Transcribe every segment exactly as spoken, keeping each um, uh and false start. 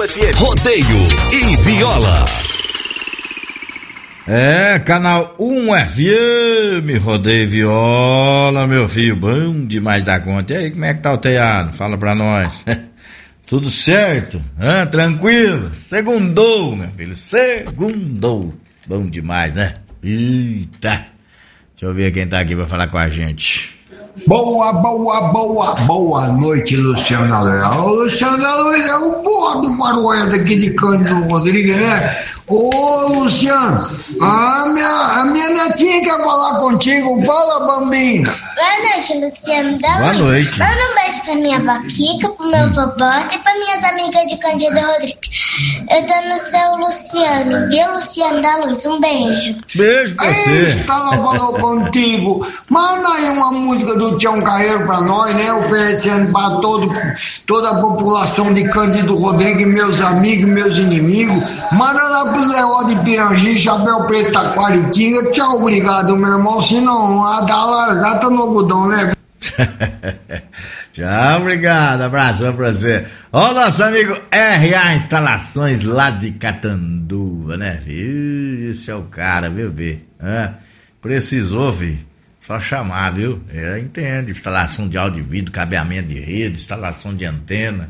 Canal F M. Rodeio e viola. É, Canal um F M, Rodeio e Viola, meu filho, bom demais da conta. E aí, como é que tá o teado? Fala pra nós. Tudo certo? Hã? Tranquilo? Segundou, meu filho, segundou. Bom demais, né? Eita. Deixa eu ver quem tá aqui pra falar com a gente. Boa, boa, boa, boa noite, Luciano Leal. O Luciano Leal é o boa do Marueta aqui de Cândido Rodrigues, né? Ô, Luciano, a minha, a minha netinha quer falar contigo. Fala, Bambina. Boa noite, Luciano da Boa Luz. noite. Manda um beijo pra minha vaquica, pro meu Fobosta e pra minhas amigas de Cândido Rodrigues. Eu tô no seu Luciano, viu, Luciano da Luz? Um beijo. Beijo pra você. Eita, ela falou contigo. Manda aí uma música do Tião Carreiro pra nós, né? Oferecendo pra todo, toda a população de Cândido Rodrigues, meus amigos, meus inimigos. Manda lá pro Zé Ó de Pirangi, Chapéu Preto, Taquaritinga. Tchau, obrigado, meu irmão. Senão, a da largata no algodão, né? Tchau, obrigado. Abração pra você. Ó, o nosso amigo R A Instalações lá de Catanduva, né? Ih, esse é o cara, viu, Vê? Ah, precisou, Vi. Só chamar, viu? É, entende. Instalação de áudio e vídeo, cabeamento de rede, instalação de antena.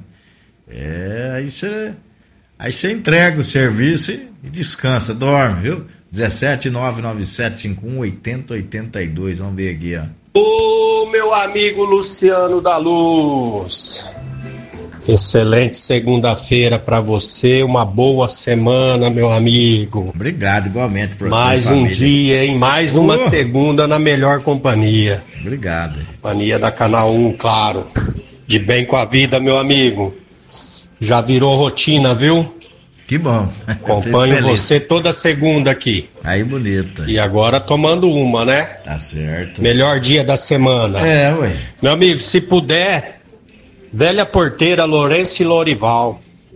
É, aí você aí você entrega o serviço e, e descansa, dorme, viu? dezessete nove nove sete cinco um oito zero oito dois. Vamos ver aqui, ó. Ô, meu amigo Luciano da Luz. Excelente segunda-feira pra você, uma boa semana, meu amigo. Obrigado, igualmente, professor. Mais um dia, hein? Mais uma uh. segunda na melhor companhia. Obrigado. Companhia da Canal um, claro. De bem com a vida, meu amigo. Já virou rotina, viu? Que bom. Acompanho você toda segunda aqui. Aí, bonita. E agora tomando uma, né? Tá certo. Melhor dia da semana. É, ué. Meu amigo, se puder, Velha Porteira, Lourenço e Lorival.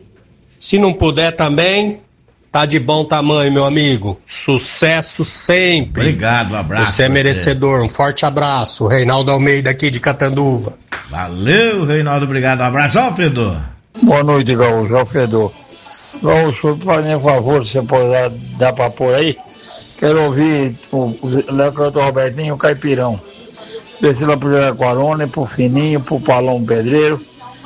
Se não puder também, tá de bom tamanho, meu amigo. Sucesso sempre. Obrigado, um abraço. Você é merecedor. Um forte abraço. Reinaldo Almeida aqui de Catanduva. Valeu, Reinaldo. Obrigado. Um abraço, Alfredo. Boa noite, Gaúcho. Alfredo. Gaúcho, por favor, se você puder dar pra pôr aí. Quero ouvir o Léo Canto Robertinho e o Caipirão. Descer lá pro Jaguarone, pro Fininho, pro Palão Pedreiro,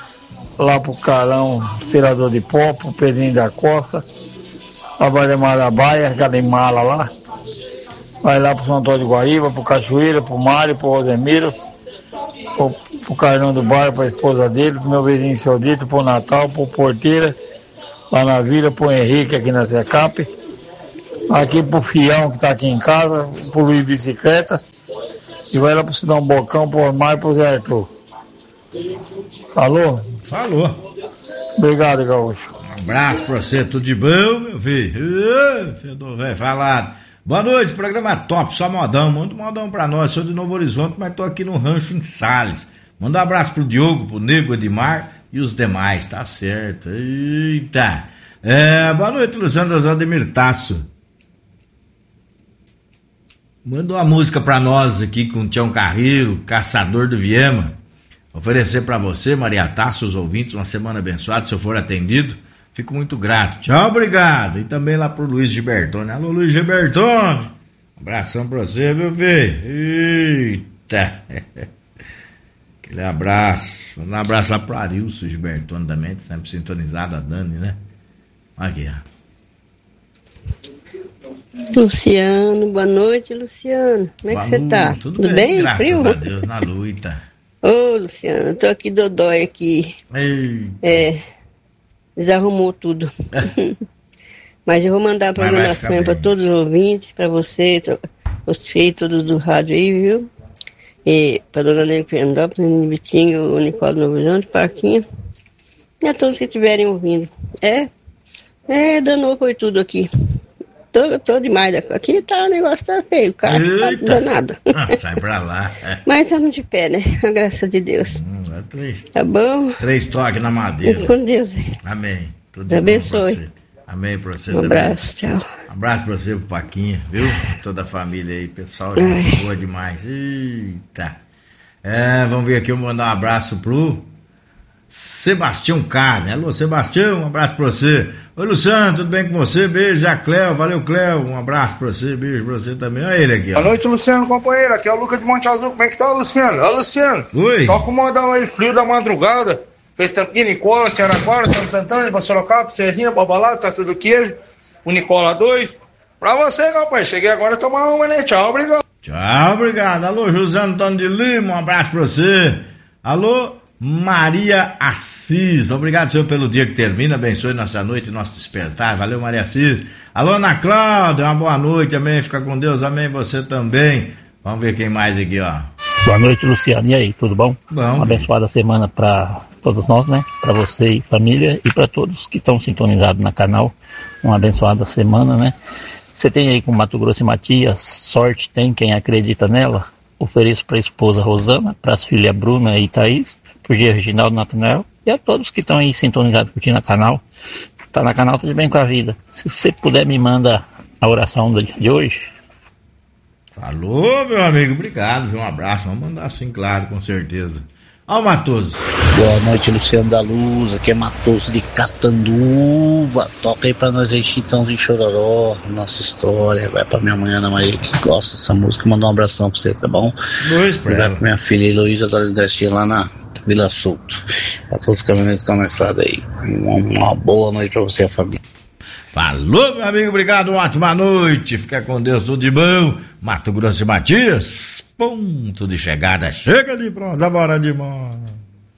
lá pro Carão, Tirador de Pó, pro Pedrinho da Costa, lá vai Marabaia, aquela mala lá, vai lá pro São Antônio de Guariba, pro Cachoeira, pro Mário, pro Rosemiro, pro, pro Carnão do Bairro, pra esposa dele, pro meu vizinho Seu Dito, pro Natal, pro Porteira, lá na vila, pro Henrique aqui na Secap, aqui pro Fião que tá aqui em casa, pro Luiz Bicicleta, e vai lá pro Cidão Bocão, pro Omar e pro Zé Arthur. Falou? Falou. Obrigado, Gaúcho. Um abraço pra você, tudo de bom, meu filho? Fedor velho falado. Boa noite, programa top, só modão. Manda um modão pra nós, sou de Novo Horizonte, mas tô aqui no rancho em Sales. Manda um abraço pro Diogo, pro Nego Edmar e os demais, tá certo. Eita. É, boa noite, Luciano Ademir Tasso. Manda uma música pra nós aqui com o Tião Carreiro, Caçador do Viema. Oferecer pra você, Maria Tasso, os ouvintes, uma semana abençoada, se eu for atendido. Fico muito grato. Tchau, obrigado. E também lá pro Luiz Gibertone. Alô, Luiz Gibertone. Abração pra você, meu filho. Eita. Aquele abraço. Um abraço lá pro Arilson Gibertone também, tá sempre sintonizado, a Dani, né? Aqui, ó. Luciano, boa noite, Luciano. Como é que você tá? Tudo, Tudo bem? bem? Graças Frio? a Deus, na luta. Ô, Luciano, eu tô aqui dodói aqui. Ei. É, desarrumou tudo. Mas eu vou mandar a programação para todos os ouvintes, para você, você e todos do rádio aí, viu? E para dona Nega Fernandópolis, Vitinho, o Nicole Novo Horizonte, Parquinha. E a todos que estiverem ouvindo. É, é, danou foi tudo aqui. Tô, tô demais. Aqui tá, o negócio tá feio, o carro tá danado. Ah, sai pra lá. Mas estamos de pé, né? Graças a Deus. Hum, é três, tá bom? Três toques na madeira. E com Deus. Amém. Tudo Deus abençoe. Pra você. Amém pra você um também. Um abraço, tchau. Um abraço pra você, pro Paquinha, viu? Toda a família aí, pessoal, gente boa demais. Eita. É, vamos ver aqui, eu vou mandar um abraço pro Sebastião Carne. Alô, Sebastião, um abraço pra você. Oi, Luciano, tudo bem com você? Beijo, a Cléo, valeu, Cléo, um abraço pra você, beijo pra você também. Olha ele aqui, ó. Boa noite, Luciano, companheiro, aqui é o Lucas de Monte Azul, como é que tá, Luciano? Ô, Luciano, oi. Toca o modão aí, frio da madrugada, fez tampinha, Nicola, Tiaraquara, Santo Santana, pra Sorocaba, Cezinha, pra Balada, tá tudo queijo, o Nicola dois, pra você, companheiro, cheguei agora a tomar uma, né, tchau, obrigado. Tchau, obrigado. Alô, José Antônio de Lima, um abraço pra você. Alô, Maria Assis, obrigado, Senhor, pelo dia que termina, abençoe nossa noite e nosso despertar, valeu, Maria Assis. Alô, Ana Cláudia, uma boa noite, amém, fica com Deus, amém, você também. Vamos ver quem mais aqui, ó. Boa noite, Luciano, e aí, tudo bom? Bom. Uma abençoada semana pra todos nós, né, pra você e família e pra todos que estão sintonizados no canal, uma abençoada semana, né. Você tem aí com Mato Grosso e Matias, sorte tem quem acredita nela? Ofereço para a esposa Rosana, para as filhas Bruna e Thaís, para o G. Reginaldo Nathanael e a todos que estão aí sintonizados curtindo o canal. Tá na canal, tudo bem com a vida. Se você puder, me manda a oração de hoje. Falou, meu amigo, obrigado, um abraço, vamos mandar sim, claro, com certeza. Ó o Matoso. Boa noite, Luciano da Luz, aqui é Matoso de Catanduva. Toca aí pra nós aí, Chitãozinho Chororó, nossa história. Vai pra minha mãe Ana Maria que gosta dessa música, mandar um abração pra você, tá bom? Dois pra ela. ela. Vai pra minha filha Heloísa Torres Garcia lá na Vila Souto. Pra todos os caminhoneiros que estão na estrada aí. Uma, uma boa noite pra você e a família. Falou, meu amigo, obrigado, uma ótima noite, fica com Deus, tudo de bom. Mato Grosso e Matias, ponto de chegada, chega de prosa, bora de mão.